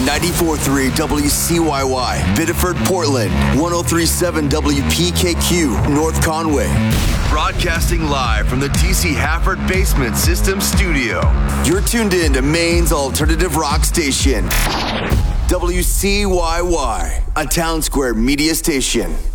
94.3 WCYY, Biddeford, Portland, 103.7 WPKQ, North Conway. Broadcasting live from the TC Hafford Basement System Studio. You're tuned in to Maine's alternative rock station, WCYY, a Town Square media station.